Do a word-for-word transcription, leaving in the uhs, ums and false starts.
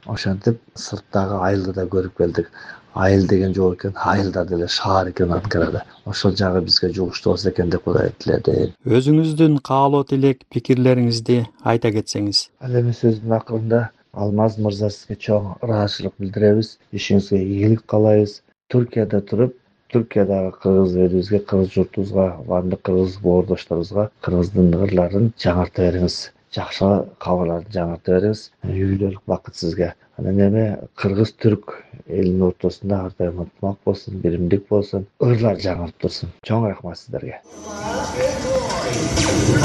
Ошентип сырттагы айылды да көрүп келдик. Айыл деген жок экен, айылда деле шаар экен Анкарада. Ошол жагы бизге жугуштуу болсо экен деп Кудайга тиледим. Өзүңүздүн каалоо тилек, пикирлериңизди айта кетсеңиз. Ал эми сөздүн акырында Алмаз мырза сизге чоң ыраазычылык билдиребиз. Ишиңизге ийгилик каалайбыз. Түркияда туруп, Түркиядагы кыргыз элибизге, кыргыз журтубузга, баардык кыргыз боордошторубузга кыргыздын ырларын жаңырта бериңиз. Жакшы кабарларды жаңырта бериңиз. Үйлөлүк бакыт сизге. Анан эми кыргыз-түрк элинин ортосунда ар дайым ынтымак болсун, биримдик болсун, ырлар жаңырып турсун. Чоң рахмат сиздерге.